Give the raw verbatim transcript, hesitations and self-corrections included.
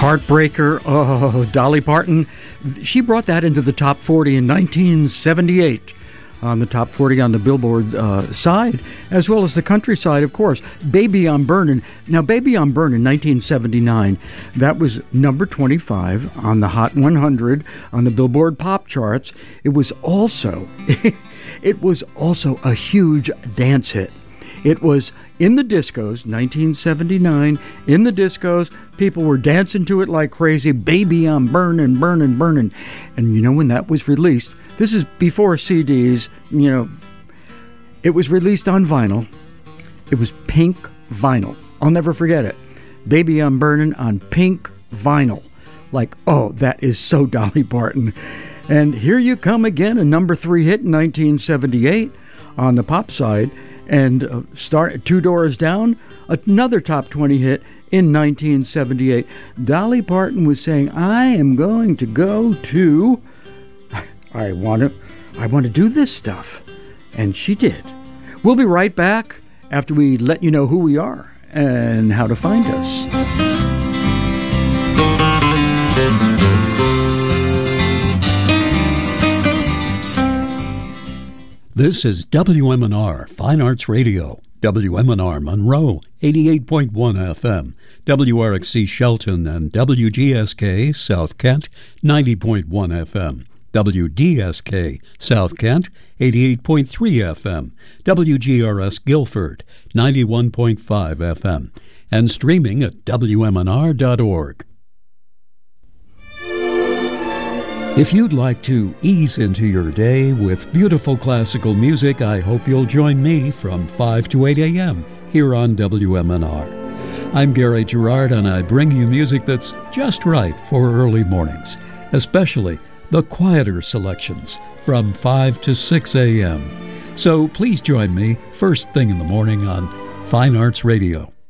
Heartbreaker, oh, Dolly Parton. She brought that into the top forty in nineteen seventy-eight. On the top forty on the Billboard uh, side, as well as the country side, of course. Baby I'm Burnin'. Now, Baby I'm Burnin', nineteen seventy-nine, that was number twenty-five on the Hot one hundred on the Billboard pop charts. It was also, it was also a huge dance hit. It was in the discos, nineteen seventy-nine, in the discos. People were dancing to it like crazy. Baby, I'm burning, burning, burning. And you know when that was released? This is before C Ds, you know. It was released on vinyl. It was pink vinyl. I'll never forget it. Baby, I'm burning on pink vinyl. Like, oh, that is so Dolly Parton. And Here You Come Again, a number three hit in nineteen seventy-eight on the pop side. And uh, start Two Doors Down, another top twenty hit in nineteen seventy-eight. Dolly Parton was saying, I am going to go to, I want to, I want to do this stuff. And she did. We'll be right back after we let you know who we are and how to find us. This is W M N R Fine Arts Radio, W M N R Monroe, eighty-eight point one F M, W R X C Shelton, and W G S K South Kent, ninety point one F M, W D S K South Kent, eighty-eight point three F M, W G R S Guilford, ninety-one point five F M, and streaming at W M N R dot org. If you'd like to ease into your day with beautiful classical music, I hope you'll join me from five to eight a.m. here on W M N R. I'm Gary Gerard, and I bring you music that's just right for early mornings, especially the quieter selections from five to six a.m. So please join me first thing in the morning on Fine Arts Radio.